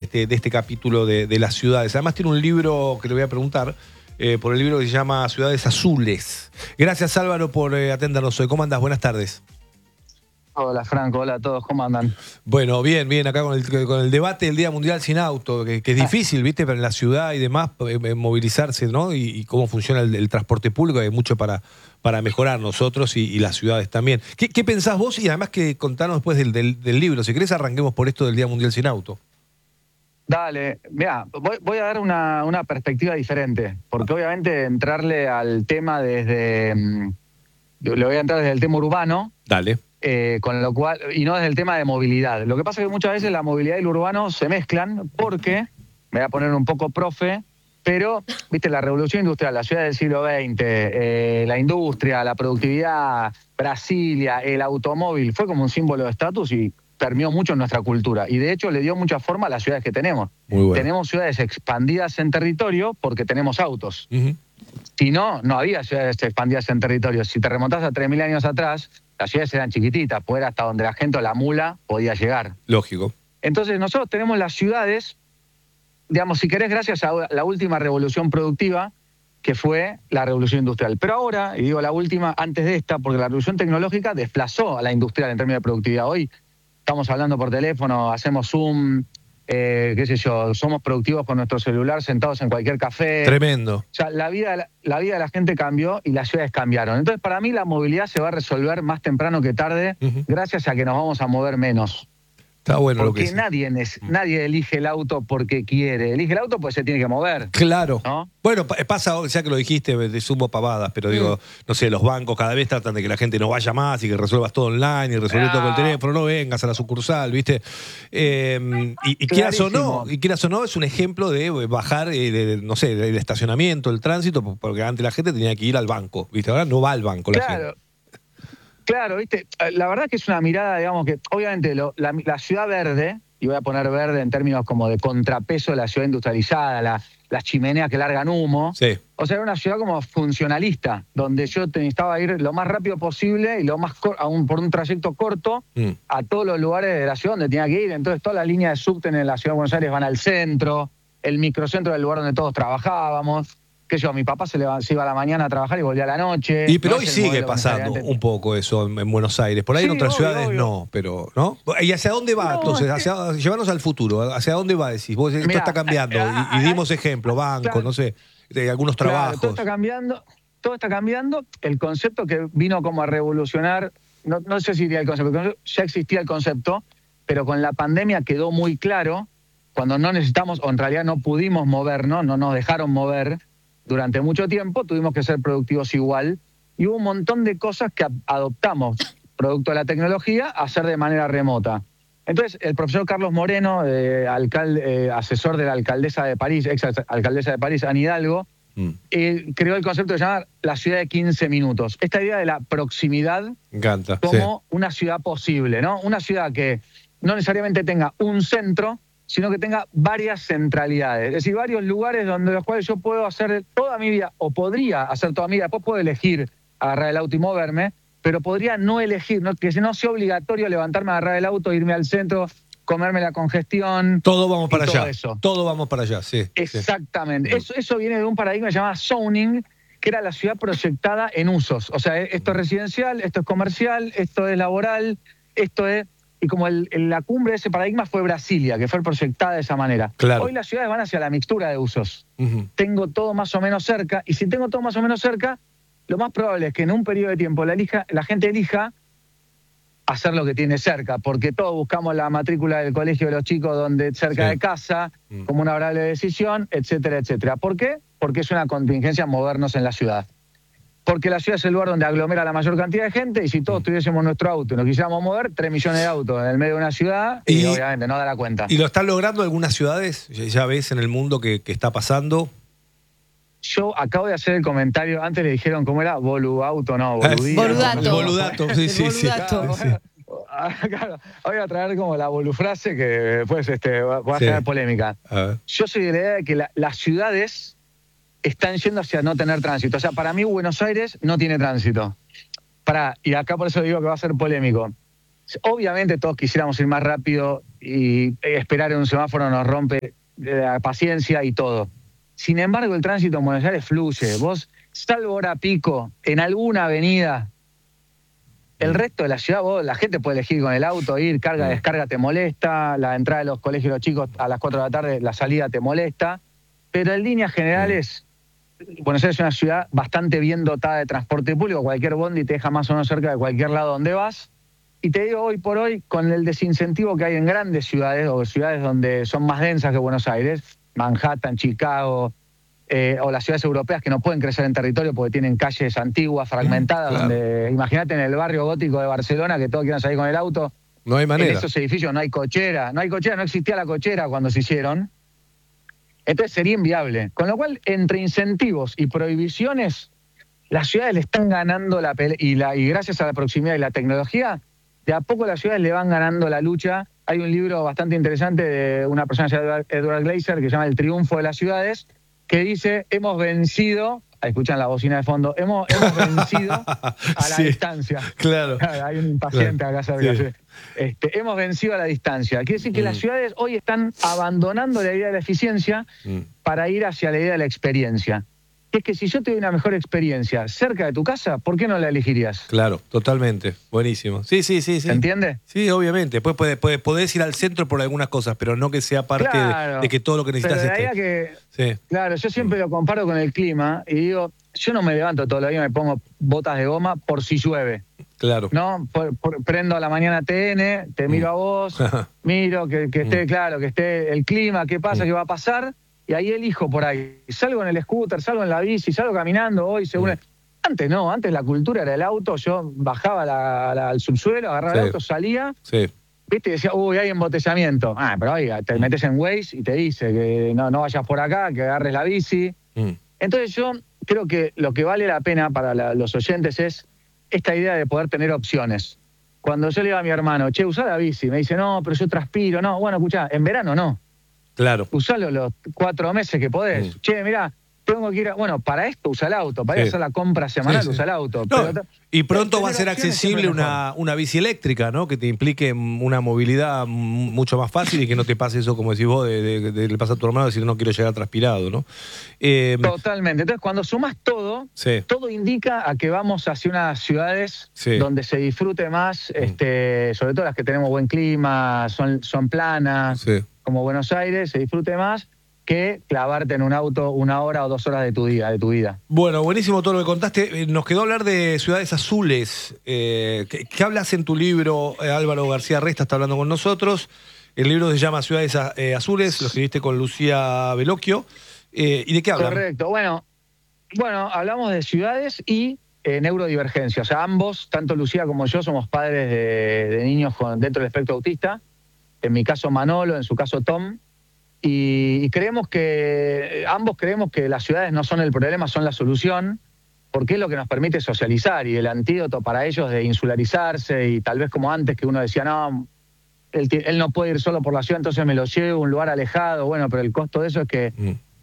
de este capítulo de las ciudades. Además tiene un libro que le voy a preguntar, por el libro que se llama Ciudades Azules. Gracias, Álvaro, por atendernos hoy. ¿Cómo andás? Buenas tardes. Hola, Franco. Hola a todos. ¿Cómo andan? Bueno, bien, acá con el debate del Día Mundial Sin Auto, que es difícil, ¿viste? Pero en la ciudad y demás, movilizarse, ¿no? Y cómo funciona el transporte público, hay mucho para mejorar nosotros y las ciudades también. ¿Qué pensás vos? Y además que contanos después del libro. Si querés, arranquemos por esto del Día Mundial Sin Auto. Dale, mira, voy a dar una perspectiva diferente, porque obviamente entrarle al tema le voy a entrar desde el tema urbano. Dale. Con lo cual, y no desde el tema de movilidad. Lo que pasa es que muchas veces la movilidad y lo urbano se mezclan porque, me voy a poner un poco profe, pero, viste, la revolución industrial, la ciudad del siglo XX, la industria, la productividad, Brasilia, el automóvil, fue como un símbolo de estatus y permeó mucho en nuestra cultura. Y de hecho le dio mucha forma a las ciudades que tenemos. Muy bueno. Tenemos ciudades expandidas en territorio porque tenemos autos. Si no, no había ciudades expandidas en territorio. Si te remontás a 3.000 años atrás, las ciudades eran chiquititas, pues era hasta donde la gente o la mula podía llegar. Lógico. Entonces nosotros tenemos las ciudades, digamos, si querés, gracias a la última revolución productiva, que fue la revolución industrial. Pero ahora, y digo la última antes de esta, porque la revolución tecnológica desplazó a la industrial en términos de productividad. Hoy estamos hablando por teléfono, hacemos Zoom, qué sé yo, somos productivos con nuestro celular sentados en cualquier café. Tremendo. O sea, la vida de la gente cambió y las ciudades cambiaron. Entonces, para mí la movilidad se va a resolver más temprano que tarde, gracias a que nos vamos a mover menos. Está bueno porque lo que nadie elige el auto porque quiere. Elige el auto porque se tiene que mover. Claro. ¿No? Bueno, pasa, ya que lo dijiste, de sumo pavadas, pero digo, no sé, los bancos cada vez tratan de que la gente no vaya más y que resuelvas todo online y resolver todo con el teléfono, no vengas a la sucursal, ¿viste? Y quieras o no, es un ejemplo de bajar, no sé, el estacionamiento, el tránsito, porque antes la gente tenía que ir al banco, ¿viste? Ahora no va al banco la gente. Claro, viste, la verdad que es una mirada, digamos que, obviamente, la ciudad verde, y voy a poner verde en términos como de contrapeso de la ciudad industrializada, las chimeneas que largan humo. Sí. O sea, era una ciudad como funcionalista, donde yo necesitaba ir lo más rápido posible y por un trayecto corto a todos los lugares de la ciudad donde tenía que ir. Entonces, todas las líneas de subte en la ciudad de Buenos Aires van al centro, el microcentro del lugar donde todos trabajábamos. Que yo, mi papá se iba a la mañana a trabajar y volvía a la noche. Pero hoy sigue pasando un poco eso en Buenos Aires. Por ahí en otras ciudades no, pero ¿no? ¿Y hacia dónde va entonces? Llevarnos al futuro. ¿Hacia dónde va, decís? Vos, esto está cambiando. Y dimos ejemplo, banco, no sé, de algunos trabajos. Todo está cambiando. El concepto que vino como a revolucionar, no sé si diría el concepto, ya existía el concepto, pero con la pandemia quedó muy claro, cuando no necesitamos, o en realidad no pudimos movernos, no nos dejaron mover, durante mucho tiempo tuvimos que ser productivos igual y hubo un montón de cosas que adoptamos, producto de la tecnología, a hacer de manera remota. Entonces, el profesor Carlos Moreno, asesor de la alcaldesa de París, ex alcaldesa de París, Anne Hidalgo, creó el concepto de llamar la ciudad de 15 minutos. Esta idea de la proximidad como una ciudad posible, ¿no? Una ciudad que no necesariamente tenga un centro, sino que tenga varias centralidades, es decir, varios lugares donde los cuales yo puedo hacer toda mi vida, o podría hacer toda mi vida, después puedo elegir agarrar el auto y moverme, pero podría no elegir, que no sea obligatorio levantarme, agarrar el auto, irme al centro, comerme la congestión. Todo vamos para allá. Eso. Todo vamos para allá, sí. Exactamente. Eso viene de un paradigma llamado zoning, que era la ciudad proyectada en usos. O sea, esto es residencial, esto es comercial, esto es laboral, esto es... Y como la cumbre de ese paradigma fue Brasilia, que fue proyectada de esa manera. Claro. Hoy las ciudades van hacia la mixtura de usos. Tengo todo más o menos cerca, y si tengo todo más o menos cerca, lo más probable es que en un periodo de tiempo la gente elija hacer lo que tiene cerca, porque todos buscamos la matrícula del colegio de los chicos cerca de casa, como una variable de decisión, etcétera, etcétera. ¿Por qué? Porque es una contingencia movernos en la ciudad. Porque la ciudad es el lugar donde aglomera la mayor cantidad de gente y si todos tuviésemos nuestro auto y nos quisiéramos mover, 3 millones de autos en el medio de una ciudad y obviamente no da la cuenta. ¿Y lo están logrando algunas ciudades? ¿Ya ves en el mundo que está pasando? Yo acabo de hacer el comentario, antes le dijeron cómo era, boluauto, no, boludía. Boludato. Boludato, sí. Claro, voy a traer como la bolufrase que después voy a hacer polémica. Yo soy de la idea de que las ciudades están yendo hacia no tener tránsito. O sea, para mí Buenos Aires no tiene tránsito. Y acá por eso digo que va a ser polémico. Obviamente todos quisiéramos ir más rápido y esperar en un semáforo nos rompe la paciencia y todo. Sin embargo, el tránsito en Buenos Aires fluye. Vos, salvo hora pico, en alguna avenida, el resto de la ciudad, la gente puede elegir con el auto, ir, carga, descarga te molesta, la entrada de los colegios de los chicos a las 4 de la tarde, la salida te molesta, pero en líneas generales, Buenos Aires es una ciudad bastante bien dotada de transporte público, cualquier bondi te deja más o menos cerca de cualquier lado donde vas. Y te digo, hoy por hoy, con el desincentivo que hay en grandes ciudades, o ciudades donde son más densas que Buenos Aires, Manhattan, Chicago, o las ciudades europeas que no pueden crecer en territorio porque tienen calles antiguas, fragmentadas, claro. donde, imagínate en el barrio gótico de Barcelona, que todos quieran salir con el auto. No hay manera. En esos edificios no hay cochera, no existía la cochera cuando se hicieron. Entonces sería inviable. Con lo cual, entre incentivos y prohibiciones, las ciudades le están ganando la pelea, y gracias a la proximidad y la tecnología, de a poco las ciudades le van ganando la lucha. Hay un libro bastante interesante de una persona llamada Edward Glaeser que se llama El triunfo de las ciudades, que dice, hemos vencido, escuchan la bocina de fondo, hemos vencido a la distancia. Claro. Hay un impaciente acá cerca. Sí. Hemos vencido a la distancia. Quiere decir que las ciudades hoy están abandonando la idea de la eficiencia para ir hacia la idea de la experiencia. Es que si yo te doy una mejor experiencia cerca de tu casa, ¿por qué no la elegirías? Claro, totalmente. Buenísimo. Sí. ¿Se entiende? Sí, obviamente. Podés ir al centro por algunas cosas, pero no que sea parte de que todo lo que necesitas esté. Claro, yo siempre lo comparo con el clima y digo, yo no me levanto todos los días, me pongo botas de goma por si llueve. Claro. ¿No? Prendo a la mañana TN, te miro a vos, miro que esté claro, que esté el clima, qué pasa, qué va a pasar. Y ahí elijo por ahí. Salgo en el scooter, salgo en la bici, salgo caminando hoy, según... Antes no, antes la cultura era el auto, yo bajaba al subsuelo, agarraba el auto, salía, viste, y decía, uy, hay embotellamiento. Pero oiga, te metes en Waze y te dice que no vayas por acá, que agarres la bici. Entonces yo creo que lo que vale la pena para los oyentes es esta idea de poder tener opciones. Cuando yo le digo a mi hermano, che, usá la bici, me dice, no, pero yo transpiro, no, bueno, escuchá, en verano no. Claro. Usalo los 4 meses que podés. Che, mirá, tengo que ir bueno, para esto usa el auto, para ir a hacer la compra semanal usa el auto. No, y pronto va a ser accesible una bici eléctrica, ¿no? Que te implique una movilidad mucho más fácil y que no te pase eso, como decís vos, de le pasa a tu hermano decir no quiero llegar transpirado, ¿no? Totalmente. Entonces, cuando sumás todo, todo indica a que vamos hacia unas ciudades donde se disfrute más, sobre todo las que tenemos buen clima, son planas, como Buenos Aires, se disfrute más que clavarte en un auto 1 hora o 2 horas de tu vida. Bueno, buenísimo todo lo que contaste. Nos quedó hablar de ciudades azules. ¿Qué hablas en tu libro? Álvaro García Resta está hablando con nosotros. El libro se llama Ciudades Azules, lo escribiste con Lucía Bellocchio. ¿Y de qué hablan? Correcto. Bueno, hablamos de ciudades y neurodivergencia. O sea, ambos, tanto Lucía como yo, somos padres de niños dentro del espectro autista. En mi caso Manolo, en su caso Tom. Y ambos creemos que las ciudades no son el problema, son la solución, porque es lo que nos permite socializar y el antídoto para ellos de insularizarse y tal vez como antes que uno decía, no, él no puede ir solo por la ciudad, entonces me lo llevo a un lugar alejado, bueno, pero el costo de eso es que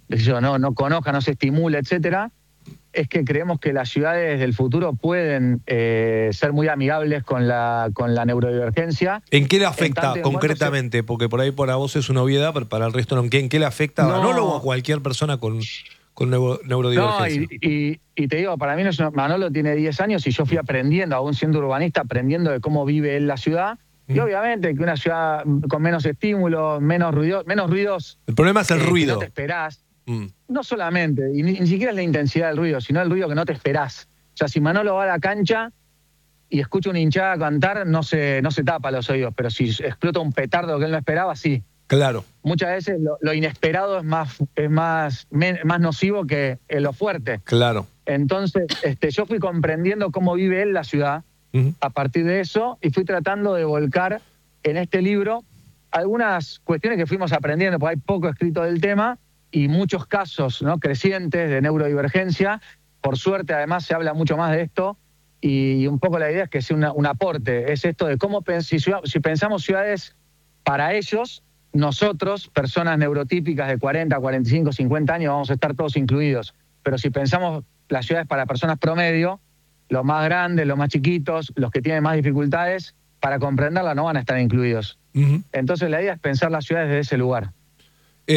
no conozca, no se estimula, etcétera. Es que creemos que las ciudades del futuro pueden ser muy amigables con la neurodivergencia. ¿En qué le afecta concretamente? Porque por ahí para vos es una obviedad, pero para el resto no. ¿En qué le afecta a Manolo o a cualquier persona con neurodivergencia? No, y te digo, para mí Manolo tiene 10 años y yo fui aprendiendo, aún siendo urbanista, aprendiendo de cómo vive él la ciudad. Y obviamente que una ciudad con menos estímulos, menos ruidos. El problema es el ruido. No te esperás. No solamente, y ni siquiera es la intensidad del ruido, sino el ruido que no te esperás. O sea, si Manolo va a la cancha y escucha una hinchada cantar, no se tapa los oídos, pero si explota un petardo que él no esperaba, sí. Claro. Muchas veces lo inesperado es más nocivo que lo fuerte. Claro. Entonces, yo fui comprendiendo cómo vive él la ciudad a partir de eso y fui tratando de volcar en este libro algunas cuestiones que fuimos aprendiendo, porque hay poco escrito del tema, y muchos casos, ¿no?, crecientes de neurodivergencia. Por suerte, además, se habla mucho más de esto y un poco la idea es que sea un aporte. Es esto de cómo, si pensamos ciudades para ellos, nosotros, personas neurotípicas de 40, 45, 50 años, vamos a estar todos incluidos. Pero si pensamos las ciudades para personas promedio, los más grandes, los más chiquitos, los que tienen más dificultades, para comprenderla no van a estar incluidos. Ujú. Entonces la idea es pensar las ciudades desde ese lugar.